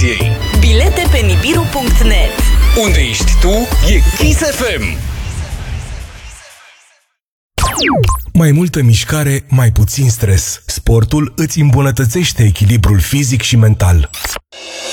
destinației. Bilete pe nibiru.net. Unde ești tu, e Kiss FM. Mai multă mișcare, mai puțin stres. Sportul îți îmbunătățește echilibrul fizic și mental.